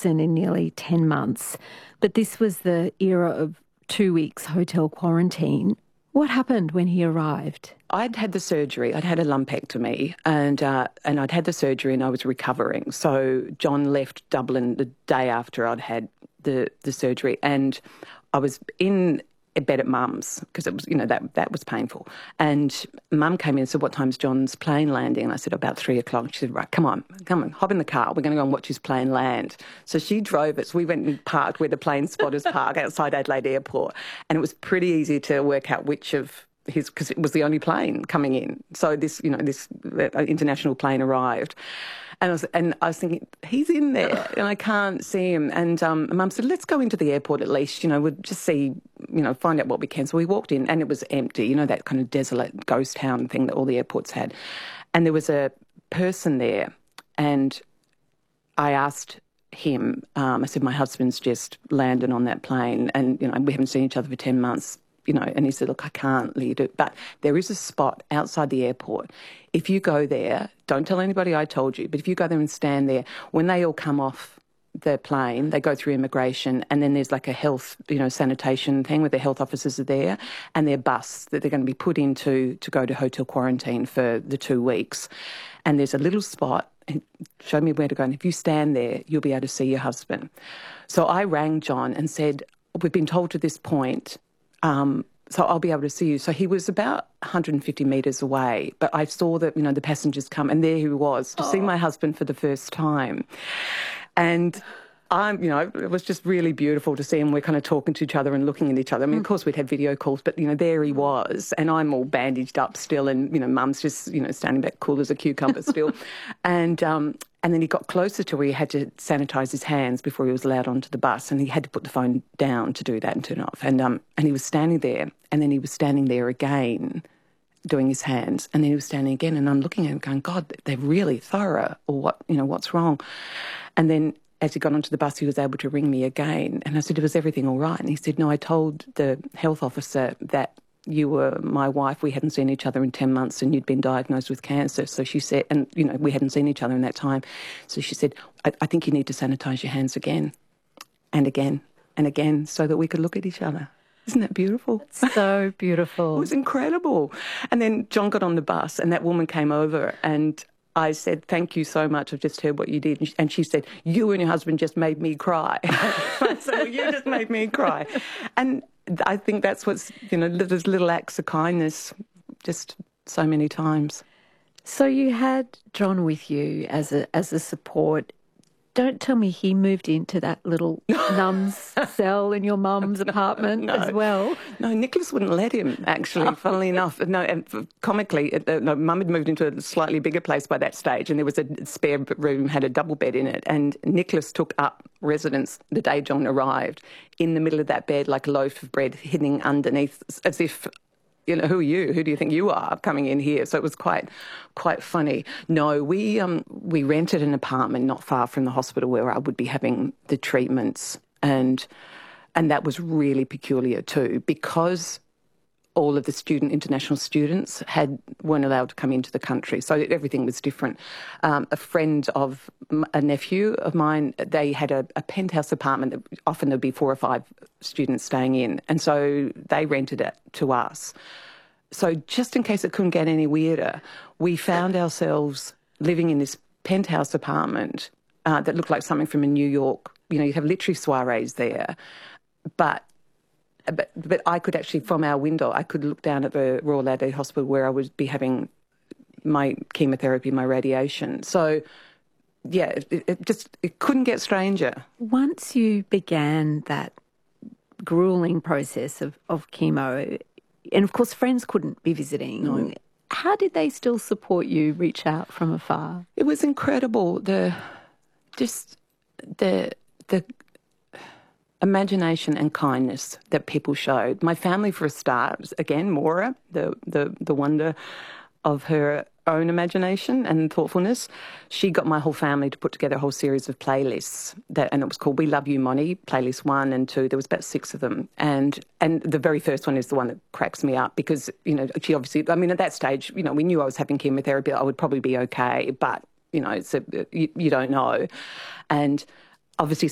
Watson in nearly 10 months. But this was the era of 2 weeks hotel quarantine. What happened when he arrived? I'd had the surgery. I'd had a lumpectomy and I'd had the surgery and I was recovering. So John left Dublin the day after I'd had the surgery, and I was in bed at Mum's because it was, that was painful. And Mum came in and said, "What time's John's plane landing?" And I said, "About 3:00. She said, "Right, come on, hop in the car. We're going to go and watch his plane land." So she drove us. We went and parked where the plane spotters park outside Adelaide Airport. And it was pretty easy to work out which of his, because it was the only plane coming in. So this international plane arrived. And I was thinking, he's in there and I can't see him. And Mum said, "Let's go into the airport at least, we'll just see, find out what we can." So we walked in and it was empty, that kind of desolate ghost town thing that all the airports had. And there was a person there, and I asked him, I said, "My husband's just landed on that plane and, we haven't seen each other for 10 months. And he said, "Look, I can't let you do it. But there is a spot outside the airport. If you go there, don't tell anybody I told you, but if you go there and stand there, when they all come off the plane, they go through immigration, and then there's like a health, sanitation thing where the health officers are there, and their bus that they're going to be put into to go to hotel quarantine for the 2 weeks. And there's a little spot, and show me where to go, and if you stand there, you'll be able to see your husband." So I rang John and said, "We've been told to this point, so I'll be able to see you." So he was about 150 metres away, but I saw that, the passengers come, and there he was to see my husband for the first time. And it was just really beautiful to see him. We're kind of talking to each other and looking at each other. I mean, of course, we'd had video calls, but, there he was. And I'm all bandaged up still, and, Mum's just, standing back cool as a cucumber still. And then he got closer to where he had to sanitise his hands before he was allowed onto the bus, and he had to put the phone down to do that and turn it off. And he was standing there, and then he was standing there again doing his hands, and then he was standing again, and I'm looking at him going, "God, they're really thorough," or what, what's wrong? And then as he got onto the bus, he was able to ring me again, and I said, "Was everything all right?" And he said, "No, I told the health officer that you were my wife. We hadn't seen each other in 10 months and you'd been diagnosed with cancer." So she said, and, we hadn't seen each other in that time. So she said, I think you need to sanitise your hands again and again and again so that we could look at each other." Isn't that beautiful? It's so beautiful. It was incredible. And then John got on the bus and that woman came over, and I said, "Thank you so much. I've just heard what you did." And she said, "You and your husband just made me cry." I said, "Well, you just made me cry." And I think that's what's, there's little acts of kindness just so many times. So you had John with you as a support. Don't tell me he moved into that little nun's cell in your mum's apartment as well. No, Nicholas wouldn't let him, actually, funnily enough. No, and comically, Mum had moved into a slightly bigger place by that stage, and there was a spare room, had a double bed in it, and Nicholas took up residence the day John arrived, in the middle of that bed like a loaf of bread hidden underneath, as if, who are you? Who do you think you are coming in here? So it was quite funny. No, we rented an apartment not far from the hospital where I would be having the treatments, and that was really peculiar too, because all of the international students weren't allowed to come into the country, so everything was different. A friend of a nephew of mine, they had a penthouse apartment that often there'd be 4 or 5 students staying in, and so they rented it to us. So just in case it couldn't get any weirder, we found ourselves living in this penthouse apartment that looked like something from a New York, you have literary soirees there, but I could actually, from our window, I could look down at the Royal Adelaide Hospital where I would be having my chemotherapy, my radiation. So, yeah, it couldn't get stranger. Once you began that gruelling process of chemo, and of course friends couldn't be visiting, no. How did they still support you, reach out from afar? It was incredible, the imagination and kindness that people showed. My family, for a start, again, Maura, the wonder of her own imagination and thoughtfulness, she got my whole family to put together a whole series of playlists, and it was called We Love You, Moni, playlist 1 and 2. There was about 6 of them. And the very first one is the one that cracks me up because, she obviously, at that stage, we knew I was having chemotherapy. I would probably be okay, but, you don't know. And obviously